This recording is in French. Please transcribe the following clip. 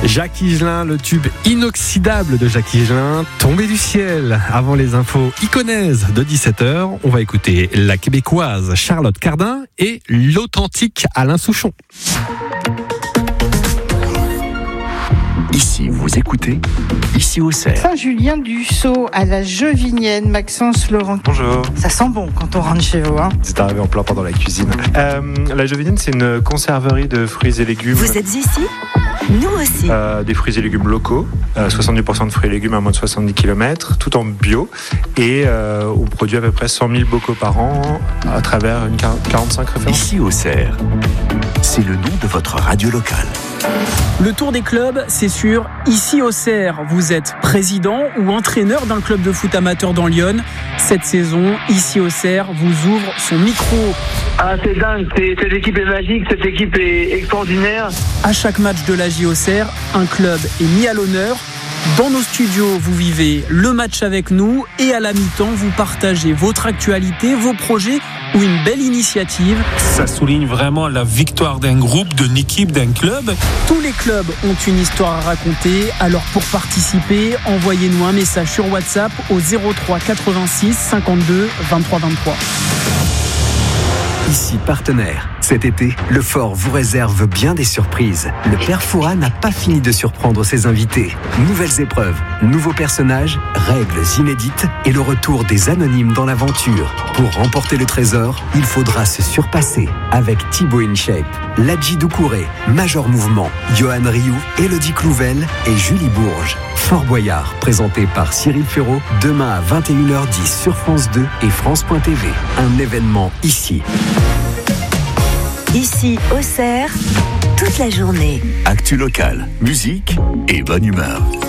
Jacques Higelin, le tube inoxydable de Jacques Higelin, tombé du ciel. Avant les infos iconaises de 17h, on va écouter la québécoise Charlotte Cardin et l'authentique Alain Souchon. Ici, vous écoutez, ici au Cerf. Saint-Julien-du-Sault, à la Jevinienne, Maxence Laurent. Bonjour. Ça sent bon quand on rentre chez vous, hein. C'est arrivé en plein pendant la cuisine. La Jevinienne, c'est une conserverie de fruits et légumes. Vous êtes ici ? Nous aussi. Des fruits et légumes locaux, 70% de fruits et légumes à moins de 70 km, tout en bio. Et on produit à peu près 100 000 bocaux par an à travers 45 références. Ici au Cerf, c'est le nom de votre radio locale. Le tour des clubs, c'est sur Ici au Cerf. Vous êtes président ou entraîneur d'un club de foot amateur dans l'Yonne. Cette saison, Ici au Cerf vous ouvre son micro. Ah, c'est dingue, cette équipe est magique, cette équipe est extraordinaire. À chaque match de la JOCR, un club est mis à l'honneur. Dans nos studios, vous vivez le match avec nous et à la mi-temps, vous partagez votre actualité, vos projets ou une belle initiative. Ça souligne vraiment la victoire d'un groupe, d'une équipe, d'un club. Tous les clubs ont une histoire à raconter, alors pour participer, envoyez-nous un message sur WhatsApp au 03 86 52 23 23. Ici partenaire. Cet été, le Fort vous réserve bien des surprises. Le Père Fouras n'a pas fini de surprendre ses invités. Nouvelles épreuves, nouveaux personnages, règles inédites et le retour des anonymes dans l'aventure. Pour remporter le trésor, il faudra se surpasser avec Thibaut InShape, Ladji Doucouré, Major Mouvement, Johan Rioux, Élodie Clouvel et Julie Bourges. Fort Boyard, présenté par Cyril Ferraud, demain à 21h10 sur France 2 et France.tv. Un événement ici. Ici au Cerf, toute la journée. Actu locale, musique et bonne humeur.